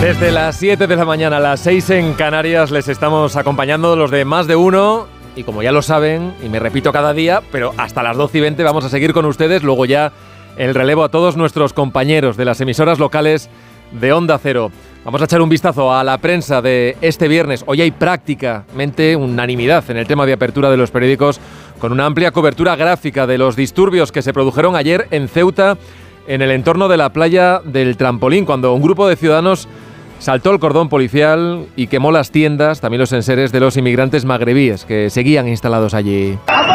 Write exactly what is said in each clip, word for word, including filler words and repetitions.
Desde las siete de la mañana a las seis en Canarias les estamos acompañando los de Más de Uno y como ya lo saben, y me repito cada día, pero hasta las doce y veinte vamos a seguir con ustedes, luego ya el relevo a todos nuestros compañeros de las emisoras locales de Onda Cero. Vamos a echar un vistazo a la prensa de este viernes. Hoy hay prácticamente unanimidad en el tema de apertura de los periódicos, con una amplia cobertura gráfica de los disturbios que se produjeron ayer en Ceuta, en el entorno de la playa del Trampolín, cuando un grupo de ciudadanos saltó el cordón policial y quemó las tiendas, también los enseres de los inmigrantes magrebíes que seguían instalados allí.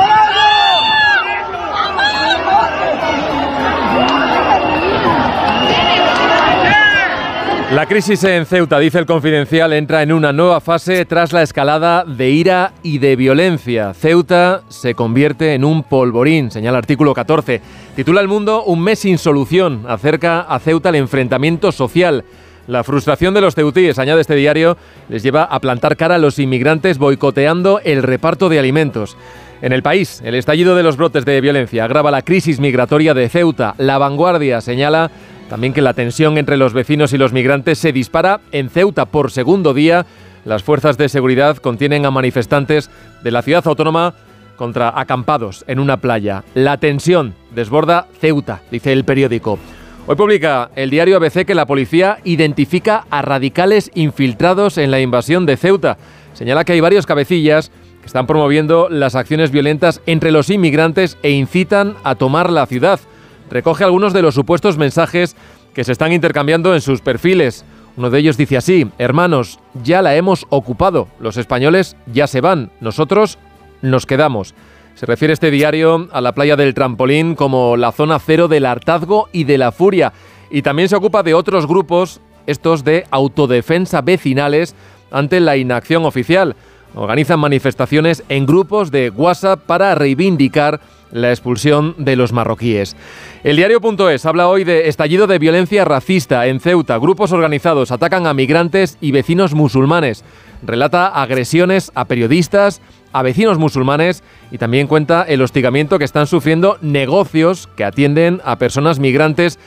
La crisis en Ceuta, dice El Confidencial, entra en una nueva fase tras la escalada de ira y de violencia. Ceuta se convierte en un polvorín, señala artículo catorce. Titula El Mundo: un mes sin solución. Acerca a Ceuta el enfrentamiento social. La frustración de los ceutíes, añade este diario, les lleva a plantar cara a los inmigrantes boicoteando el reparto de alimentos. En El País, el estallido de los brotes de violencia agrava la crisis migratoria de Ceuta. La Vanguardia señala también que la tensión entre los vecinos y los migrantes se dispara en Ceuta por segundo día. Las fuerzas de seguridad contienen a manifestantes de la ciudad autónoma contra acampados en una playa. La tensión desborda Ceuta, dice el periódico. Hoy publica el diario A B C que la policía identifica a radicales infiltrados en la invasión de Ceuta. Señala que hay varios cabecillas que están promoviendo las acciones violentas entre los inmigrantes e incitan a tomar la ciudad. Recoge algunos de los supuestos mensajes que se están intercambiando en sus perfiles. Uno de ellos dice así: hermanos, ya la hemos ocupado, los españoles ya se van, nosotros nos quedamos. Se refiere este diario a la playa del Trampolín como la zona cero del hartazgo y de la furia. Y también se ocupa de otros grupos, estos de autodefensa vecinales, ante la inacción oficial. Organizan manifestaciones en grupos de WhatsApp para reivindicar la expulsión de los marroquíes. El diario.es habla hoy de estallido de violencia racista en Ceuta. Grupos organizados atacan a migrantes y vecinos musulmanes. Relata agresiones a periodistas, a vecinos musulmanes y también cuenta el hostigamiento que están sufriendo negocios que atienden a personas migrantes